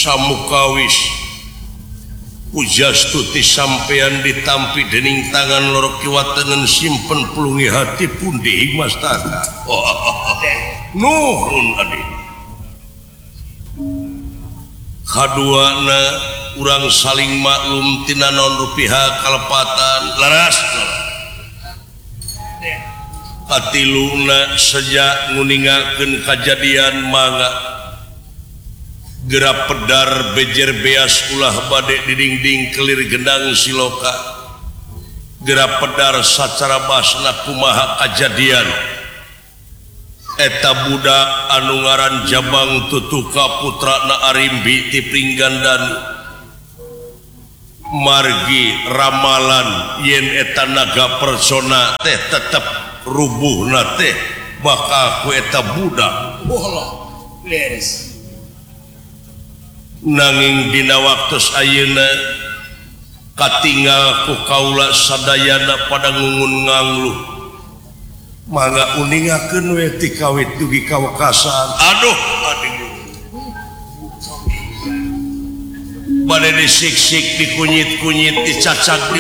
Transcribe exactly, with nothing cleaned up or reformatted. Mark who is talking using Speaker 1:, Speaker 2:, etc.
Speaker 1: samukawis pujastuti sampean ditampi dening tangan loro kiwa tengen simpen pelungi hati pundi Mas Taka. Oh, nuhun adik. Kaduana urang saling maklum tina non rupiah kalepatan laras. Katiluna sejak nguningakeun kajadian mangga gerak pedar bejer beas ulah bade di dinding kelir gendang siloka gerak pedar sacara basna kumaha kajadian eta budak anu ngaran Jabang Tutuka putrana Arimbi ti Pringgandan margi ramalan yen eta naga persona teh tetep rubuhna teh bakal ku eta budak bohong leres. Nanging dina waktos ayeuna katinggal ku kaula sadayana pada ngungun ngangluh mangga uningakeun we ti kawit dugi kawekasan. Aduh adik bade disiksik dikunyit-kunyit dicacak di